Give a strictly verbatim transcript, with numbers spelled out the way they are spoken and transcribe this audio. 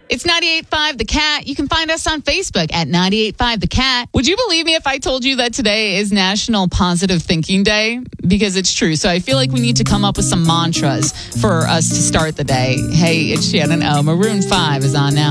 It's ninety-eight point five The Cat. You can find us on Facebook at ninety-eight point five The Cat. Would you believe me if I told you that today is National Positive Thinking Day? Because it's true. So I feel like we need to come up with some mantras for us to start the day. Hey, it's Shannon O. Maroon five is on now.